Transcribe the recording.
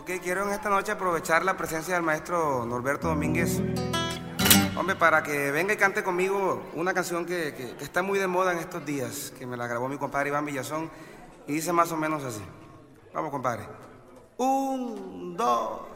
Ok, quiero en esta noche aprovechar la presencia del maestro Norberto Domínguez. Hombre, para que venga y cante conmigo una canción que está muy de moda en estos días, que me la grabó mi compadre Iván Villazón, y dice más o menos así. Vamos, compadre. Un, dos...